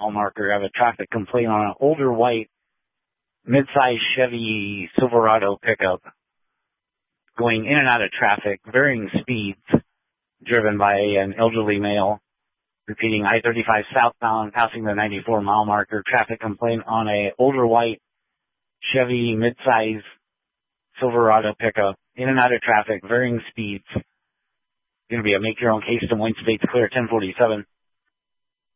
mile marker. I have a traffic complaint on an older white mid-size Chevy Silverado pickup going in and out of traffic, varying speeds, driven by an elderly male, repeating I-35 southbound, passing the 94 mile marker. Traffic complaint on a older white Chevy mid-size Silverado pickup, in and out of traffic, varying speeds. Going to be a make-your-own case to Wayne State's clear, 1047.